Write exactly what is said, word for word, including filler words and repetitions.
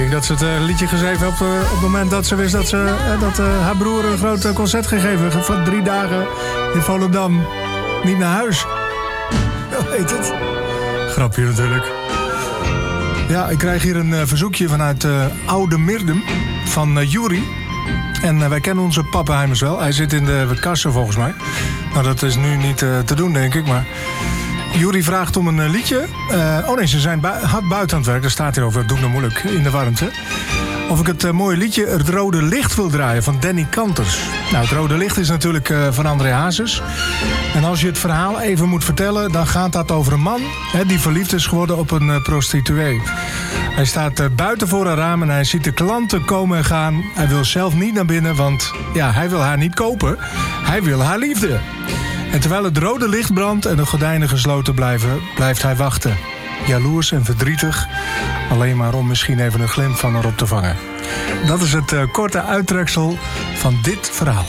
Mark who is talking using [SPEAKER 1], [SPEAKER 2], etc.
[SPEAKER 1] denk dat ze het uh, liedje geschreven op, uh, op het moment dat ze wist dat, ze, uh, dat uh, haar broer een groot uh, concert gegeven heeft. Van drie dagen in Volendam. Niet naar huis. Ja, weet het. Grapje natuurlijk. Ja, ik krijg hier een uh, verzoekje vanuit uh, Oude Mirdum van uh, Juri. En uh, wij kennen onze Pappenheimers wel. Hij zit in de kassen volgens mij. Nou, dat is nu niet uh, te doen, denk ik, maar... Juri vraagt om een uh, liedje. Uh, oh nee, ze zijn bu- hard buiten aan het werk. Daar staat hier over. Dat doe ik nou moeilijk in de warmte. Of ik het uh, mooie liedje Het Rode Licht wil draaien van Danny Kanters. Nou, Het Rode Licht is natuurlijk uh, van André Hazes. En als je het verhaal even moet vertellen... dan gaat dat over een man hè, die verliefd is geworden op een uh, prostituee. Hij staat uh, buiten voor haar raam en hij ziet de klanten komen en gaan. Hij wil zelf niet naar binnen, want ja, hij wil haar niet kopen. Hij wil haar liefde. En terwijl het rode licht brandt en de gordijnen gesloten blijven... blijft hij wachten. Jaloers en verdrietig. Alleen maar om misschien even een glimp van haar op te vangen. Dat is het uh, korte uittreksel van dit verhaal.